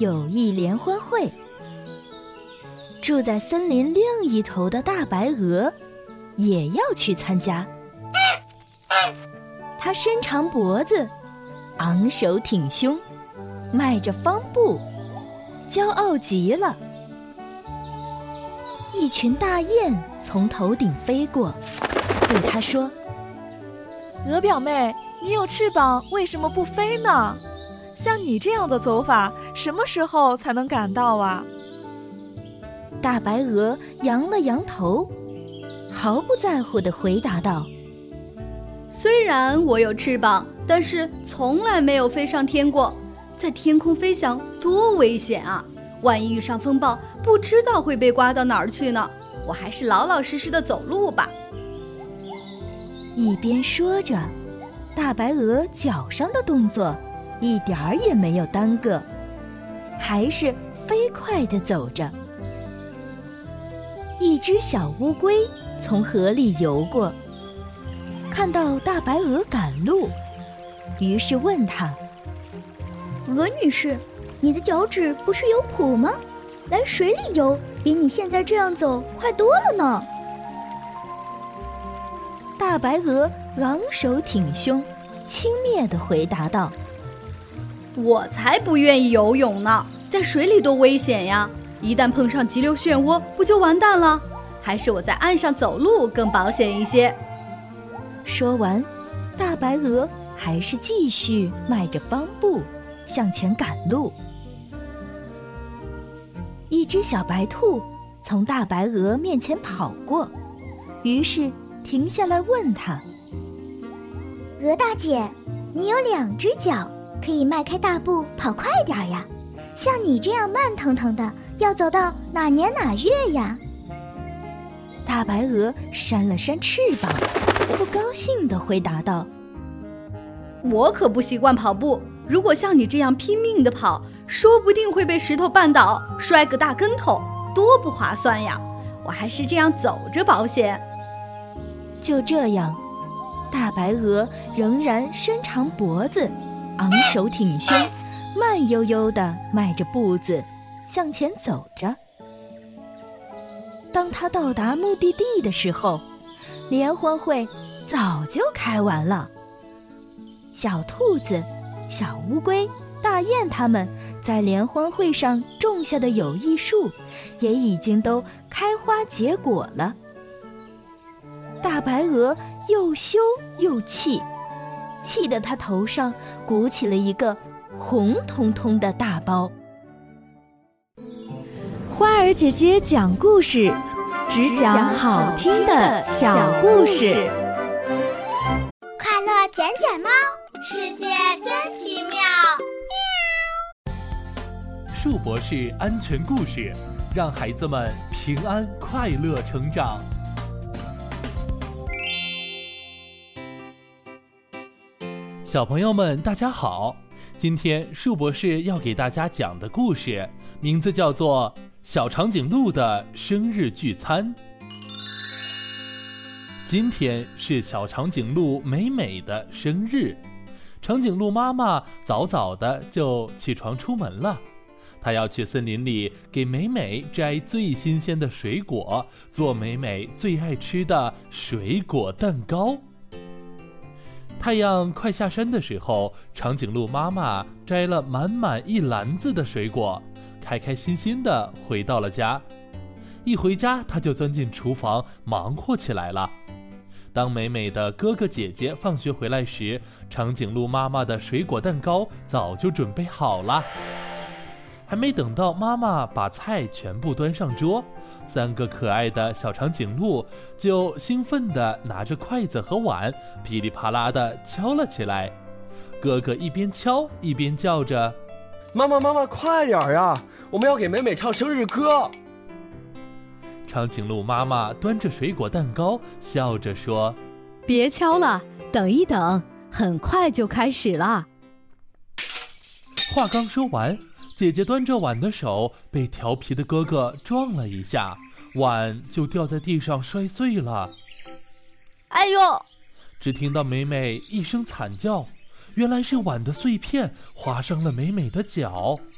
友谊联欢会。住在森林另一头的大白鹅也要去参加。它伸长脖子，昂首挺胸，迈着方步，骄傲极了。一群大雁从头顶飞过，对它说： 鹅表妹，你有翅膀，为什么不飞呢？像你这样的走法，什么时候才能赶到啊？ 大白鹅扬了扬头，毫不在乎地回答道： 虽然我有翅膀，但是从来没有飞上天过。在天空飞翔多危险啊！万一遇上风暴，不知道会被刮到哪儿去呢。我还是老老实实的走路吧。 一边说着，大白鹅脚上的动作一点儿也没有耽搁，还是飞快地走着。一只小乌龟从河里游过，看到大白鹅赶路，于是问她： 鹅女士，你的脚趾不是有蹼吗？来水里游比你现在这样走快多了呢。 大白鹅昂首挺胸，轻蔑地回答道： 我才不愿意游泳呢，在水里多危险呀！一旦碰上急流漩涡，不就完蛋了？还是我在岸上走路更保险一些。 说完，大白鹅还是继续迈着方步向前赶路。一只小白兔从大白鹅面前跑过，于是停下来问它： 鹅大姐，你有2只脚，可以迈开大步跑快点呀？像你这样慢腾腾的，要走到哪年哪月呀？ 大白鹅扇了扇翅膀，不高兴地回答道： 我可不习惯跑步，如果像你这样拼命地跑，说不定会被石头绊倒，摔个大跟头，多不划算呀！我还是这样走着保险。 就这样，大白鹅仍然伸长脖子，昂首挺胸，慢悠悠地迈着步子向前走着。当它到达目的地的时候，联欢会早就开完了。小兔子、小乌龟、大雁它们在联欢会上种下的友谊树也已经都开花结果了。大白鹅又羞又气，气得它头上鼓起了一个红彤彤的大包。 花儿姐姐讲故事，只讲好听的小故事。 快乐捡捡猫，世界真奇妙。 树博士安全故事，让孩子们平安快乐成长。小朋友们大家好，今天树博士要给大家讲的故事名字叫做小长颈鹿的生日聚餐。今天是小长颈鹿美美的生日，长颈鹿妈妈早早的就起床出门了，她要去森林里给美美摘最新鲜的水果，做美美最爱吃的水果蛋糕。太阳快下山的时候，长颈鹿妈妈摘了满满一篮子的水果，开开心心地回到了家。一回家，她就钻进厨房忙活起来了。当美美的哥哥姐姐放学回来时，长颈鹿妈妈的水果蛋糕早就准备好了。还没等到妈妈把菜全部端上桌，3个可爱的小长颈鹿就兴奋地拿着筷子和碗，噼里啪啦地敲了起来。哥哥一边敲一边叫着： 妈妈，快点呀！我们要给美美唱生日歌。 长颈鹿妈妈端着水果蛋糕，笑着说： 别敲了，等一等，很快就开始了。 话刚说完，姐姐端着碗的手被调皮的哥哥撞了一下，碗就掉在地上摔碎了。 哎呦！ 只听到美美一声惨叫，原来是碗的碎片划伤了美美的脚。